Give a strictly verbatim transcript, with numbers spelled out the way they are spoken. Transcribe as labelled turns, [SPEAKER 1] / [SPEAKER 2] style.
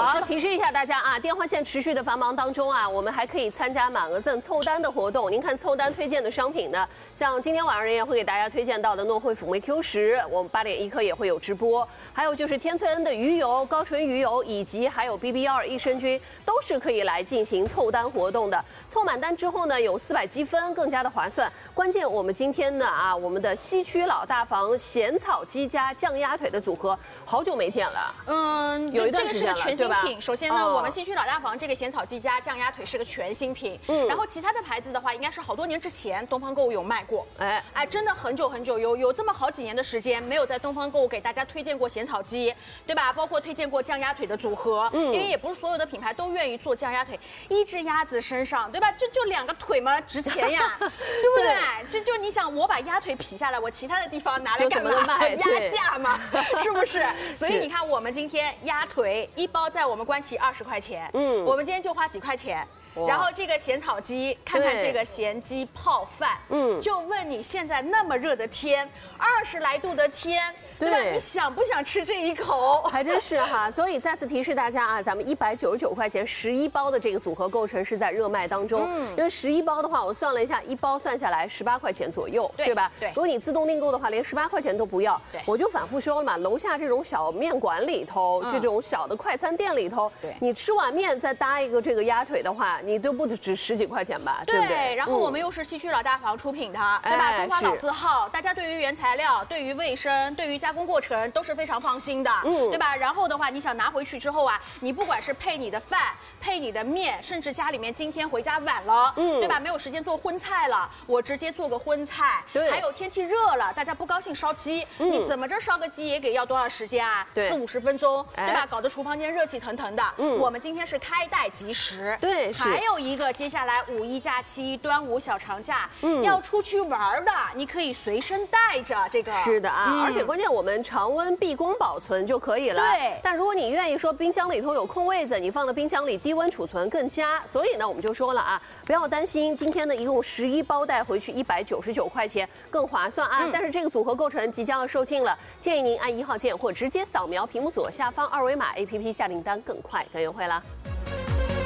[SPEAKER 1] 好，提示一下大家啊，电话线持续的繁忙当中啊，我们还可以参加满额赠凑单的活动。您看凑单推荐的商品呢，像今天晚上人也会给大家推荐到的诺惠辅酶 Q 十，我们八点一刻也会有直播。还有就是天萃恩的鱼油、高纯鱼油，以及还有 B B 幺二益生菌，都是可以来进行凑单活动的。凑满单之后呢，有四百积分，更加的划算。关键我们今天呢啊，我们的西区老大房咸草鸡加酱鸭腿的组合，好久没见了。
[SPEAKER 2] 嗯，
[SPEAKER 1] 有一段时间了，
[SPEAKER 2] 这个是个全新品。首先呢，
[SPEAKER 1] 哦、
[SPEAKER 2] 我们西区老大房这个咸草鸡加酱鸭腿是个全新品。嗯，然后其他的牌子的话，应该是好多年之前东方购物有卖过。哎哎，真的很久很久，有有这么好几年的时间，没有在东方购物给大家推荐过咸草鸡，对吧？包括推荐过酱鸭腿的组合。嗯，因为也不是所有的品牌都愿意做酱鸭腿，一只鸭子身上，对吧？就就两个腿嘛，值钱呀，对不对？就就你想，我把鸭腿劈下来，我其他的地方拿来干嘛？压价嘛，是不是？所以你看，我们今天鸭腿一包在我们官旗二十块钱，嗯，我们今天就花几块钱。然后这个咸草鸡，看看这个咸鸡泡饭，嗯，就问你现在那么热的天，二十来度的天，对吧？你想不想吃这一口？
[SPEAKER 1] 还真是哈，所以再次提示大家啊，咱们一百九十九块钱十一包的这个组合构成是在热卖当中，嗯，因为十一包的话，我算了一下，一包算下来十八块钱左右，对吧？对。如果你自动订购的话，连十八块钱都不要，对，我就反复说了嘛，楼下这种小面馆里头，这种小的快餐店里头，对，你吃碗面再搭一个这个鸭腿的话，你都不止十几块钱吧，对不对？
[SPEAKER 2] 然后我们又是西区老大房出品的，对吧？中华老字号，大家对于原材料、对于卫生、对于加工过程都是非常放心的，嗯，对吧？然后的话，你想拿回去之后啊，你不管是配你的饭、配你的面，甚至家里面今天回家晚了，嗯，对吧？没有时间做荤菜了，我直接做个荤菜。对，还有天气热了，大家不高兴烧鸡，你怎么着烧个鸡也给要多少时间啊？对，四五十分钟，对吧？搞得厨房间热气腾腾的。嗯，我们今天是开袋即食，对，还有一。一个接下来五一假期、端午小长假，嗯，要出去玩的，你可以随身带着这个。
[SPEAKER 1] 是的啊，嗯、而且关键我们常温闭工保存就可以了。对。但如果你愿意说冰箱里头有空位子，你放到冰箱里低温储存更佳。所以呢，我们就说了啊，不要担心，今天呢一共十一包带回去一百九十九块钱，更划算啊。嗯、但是这个组合构成即将要售罄了，建议您按一号键或直接扫描屏幕左下方二维码 A P P 下订单更快更优惠了。